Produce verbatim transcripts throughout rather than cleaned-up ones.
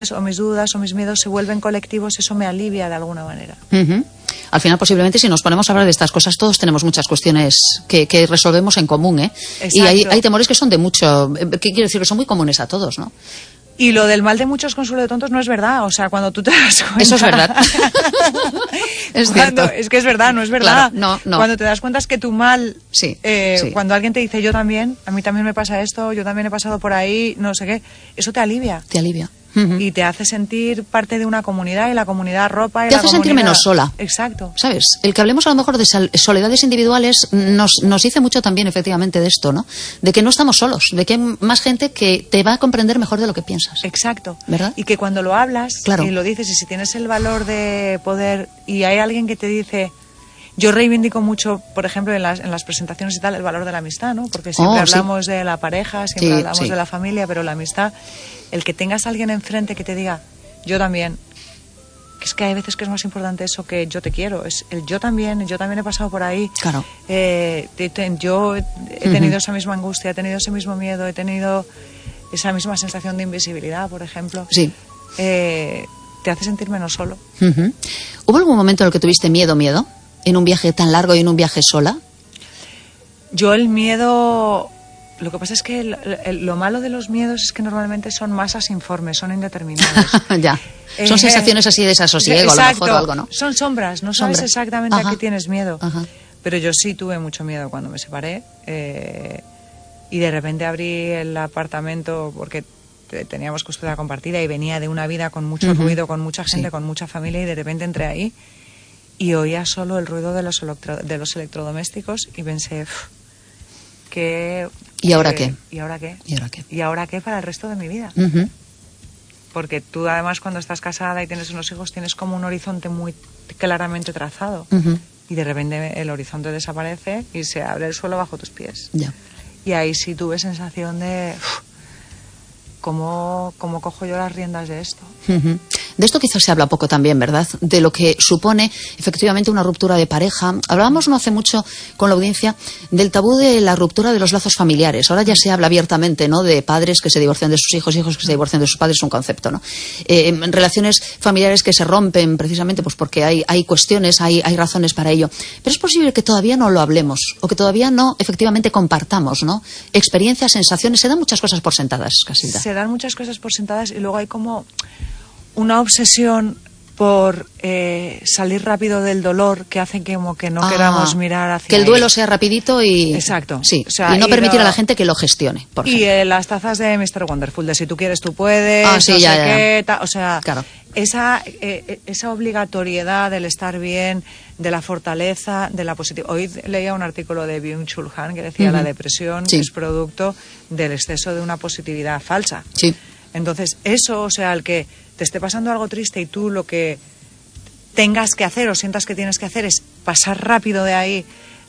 o mis dudas o mis miedos se vuelven colectivos, eso me alivia de alguna manera. Uh-huh. Al final, posiblemente, si nos ponemos a hablar de estas cosas, todos tenemos muchas cuestiones que, que resolvemos en común, ¿eh? Exacto. Y hay, hay temores que son de mucho... ¿Qué quiero decir? Que son muy comunes a todos, ¿no? Y lo del mal de muchos consuelo de tontos no es verdad. O sea, cuando tú te das cuenta... Eso es verdad. Es cuando, cierto. Es que es verdad, no es verdad. Claro, no, no. Cuando te das cuenta es que tu mal... Sí, eh, sí. Cuando alguien te dice, yo también, a mí también me pasa esto, yo también he pasado por ahí, no sé qué, eso te alivia. Te alivia. Uh-huh. Y te hace sentir parte de una comunidad, y la comunidad arropa y te la hace comunidad... sentir menos sola. Exacto. ¿Sabes? El que hablemos a lo mejor de soledades individuales nos, nos dice mucho también, efectivamente, de esto, ¿no? De que no estamos solos, de que hay más gente que te va a comprender mejor de lo que piensas. Exacto. ¿Verdad? Y que cuando lo hablas, claro. y lo dices, y si tienes el valor de poder, y hay alguien que te dice... Yo reivindico mucho, por ejemplo, en las, en las presentaciones y tal, el valor de la amistad, ¿no? Porque siempre oh, hablamos sí. de la pareja, siempre sí, hablamos sí. de la familia, pero la amistad, el que tengas a alguien enfrente que te diga, yo también, que es que hay veces que es más importante eso que yo te quiero, es el yo también, yo también he pasado por ahí, claro. eh, te, te, yo he tenido uh-huh. esa misma angustia, he tenido ese mismo miedo, he tenido esa misma sensación de invisibilidad, por ejemplo. Sí. Eh, te hace sentir menos solo. Uh-huh. ¿Hubo algún momento en el que tuviste miedo, miedo? ¿En un viaje tan largo y en un viaje sola? Yo el miedo... Lo que pasa es que el, el, lo malo de los miedos es que normalmente son masas informes, son indeterminados. Ya. Son eh, sensaciones así de desasosiego, exacto, a lo mejor o algo, ¿no? Son sombras, no Sombra. sabes exactamente Ajá. a qué tienes miedo. Ajá. Pero yo sí tuve mucho miedo cuando me separé. Eh, y de repente abrí el apartamento porque teníamos custodia compartida y venía de una vida con mucho uh-huh. ruido, con mucha gente, sí. con mucha familia, y de repente entré ahí y oía solo el ruido de los, electro, de los electrodomésticos y pensé, ¿qué, ¿y ahora qué, qué? ¿Y ahora qué? ¿Y ahora qué? ¿Y ahora qué para el resto de mi vida? Uh-huh. Porque tú además cuando estás casada y tienes unos hijos tienes como un horizonte muy claramente trazado. Uh-huh. Y de repente el horizonte desaparece y se abre el suelo bajo tus pies. Ya. Y ahí sí tuve sensación de... ¿Cómo, ¿Cómo cojo yo las riendas de esto? Uh-huh. De esto quizás se habla poco también, ¿verdad? De lo que supone efectivamente una ruptura de pareja. Hablábamos no hace mucho con la audiencia del tabú de la ruptura de los lazos familiares. Ahora ya se habla abiertamente, ¿no? De padres que se divorcian de sus hijos, hijos que se divorcian de sus padres, es un concepto, ¿no? Eh, relaciones familiares que se rompen precisamente pues porque hay, hay cuestiones, hay, hay razones para ello. Pero es posible que todavía no lo hablemos o que todavía no efectivamente compartamos, ¿no? Experiencias, sensaciones, se dan muchas cosas por sentadas, Casilda. Se dan muchas cosas por sentadas y luego hay como una obsesión por eh, salir rápido del dolor que hace que como que no ah, queramos mirar hacia que el ahí. duelo sea rapidito y exacto sí, o sea, y no y permitir lo... a la gente que lo gestione por y eh, las tazas de mister Wonderful de si tú quieres tú puedes ah, sí, no ya, sé ya, qué ta... o sea claro. esa eh, esa obligatoriedad del estar bien, de la fortaleza, de la positividad. Hoy leía un artículo de Byung-Chul Han que decía uh-huh. la depresión sí. es producto del exceso de una positividad falsa. Sí. Entonces, eso, o sea, el que te esté pasando algo triste y tú lo que tengas que hacer o sientas que tienes que hacer es pasar rápido de ahí,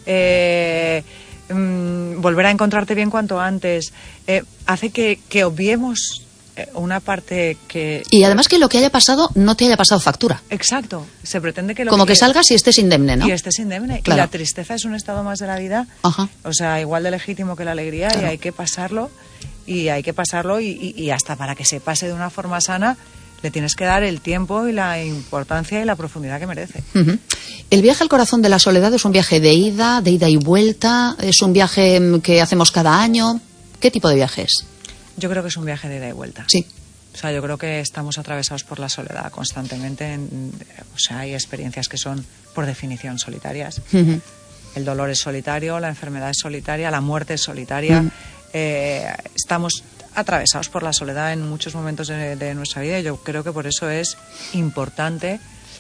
eh, mmm, volver a encontrarte bien cuanto antes, eh, hace que, que obviemos una parte que... Y además que lo que haya pasado no te haya pasado factura. Exacto. Se pretende que lo Como que... que salgas y estés indemne, ¿no? Y estés indemne. Claro. Y la tristeza es un estado más de la vida. Ajá. O sea, igual de legítimo que la alegría, claro. Y hay que pasarlo. Y hay que pasarlo y, y, y hasta para que se pase de una forma sana le tienes que dar el tiempo y la importancia y la profundidad que merece. Uh-huh. El viaje al corazón de la soledad es un viaje de ida, de ida y vuelta, es un viaje que hacemos cada año. ¿Qué tipo de viaje es? Yo creo que es un viaje de ida y vuelta. Sí. O sea, yo creo que estamos atravesados por la soledad constantemente. En, o sea, hay experiencias que son, por definición, solitarias. Uh-huh. El dolor es solitario, la enfermedad es solitaria, la muerte es solitaria. Uh-huh. Eh, estamos atravesados por la soledad en muchos momentos de, de nuestra vida y yo creo que por eso es importante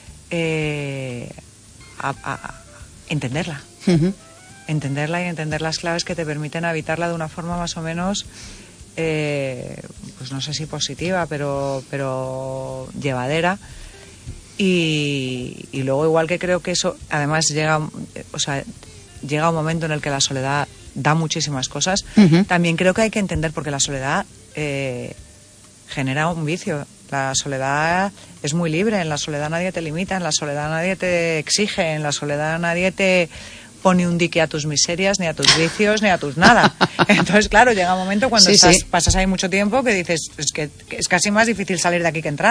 eh, a, a, a entenderla. Uh-huh. Entenderla y entender las claves que te permiten habitarla de una forma más o menos... Eh, pues no sé si positiva, pero pero llevadera y, y luego igual que creo que eso además llega, o sea, llega un momento en el que la soledad da muchísimas cosas. Uh-huh. También creo que hay que entender porque la soledad eh, genera un vicio. La soledad es muy libre, en la soledad nadie te limita, en la soledad nadie te exige, en la soledad nadie te pone un dique a tus miserias, ni a tus vicios, ni a tus nada. Entonces, claro, llega un momento cuando sí, estás, sí. pasas ahí mucho tiempo que dices, es que es casi más difícil salir de aquí que entrar.